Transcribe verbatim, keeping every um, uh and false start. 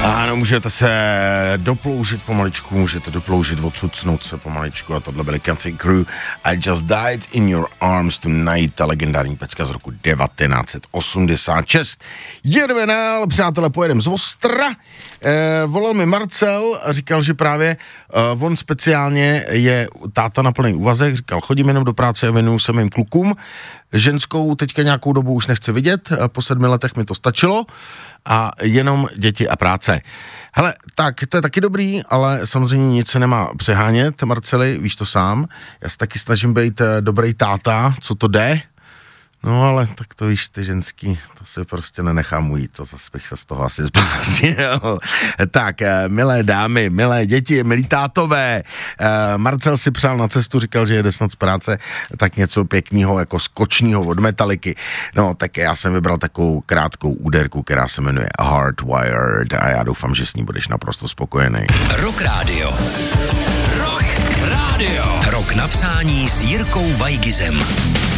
Ano, můžete se doploužit pomaličku, můžete doploužit, odsucnout se pomaličku a tohle byly Cutting Crew. I Just Died in Your Arms Tonight, ta legendární pecka z roku devatenáct set osmdesát šest. Jedeme dál, přátelé, pojedem z Ostra. Eh, volal mi Marcel, říkal, že právě eh, on speciálně je táta na plný úvazek, říkal, chodím jenom do práce a věnuju se mým klukům. Ženskou teďka nějakou dobu už nechci vidět, po sedmi letech mi to stačilo a jenom děti a práce. Hele, tak to je taky dobrý, ale samozřejmě nic se nemá přehánět, Marceli, víš to sám. Já se taky snažím být dobrý táta, co to jde. No ale tak to víš, ty ženský, to si prostě nenechám ujít, to zase bych se z toho asi zbavil. Tak, milé dámy, milé děti, milí tátové, Marcel si přál na cestu, říkal, že jede snad z práce, tak něco pěkného jako skočního od Metaliky. No, tak já jsem vybral takovou krátkou úderku, která se jmenuje Hardwired a já doufám, že s ní budeš naprosto spokojený. Rock Radio. Rock Radio. Rock na přání s Jirkou Vajgizem.